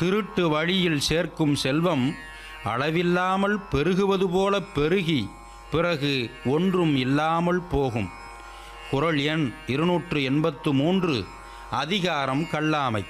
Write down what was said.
திருட்டு வழியில் சேர்க்கும் செல்வம் அளவில்லாமல் பெருகுவது போல பெருகி பிறகு ஒன்றும் இல்லாமல் போகும். குறள் எண் 283. அதிகாரம் கல்லாமை.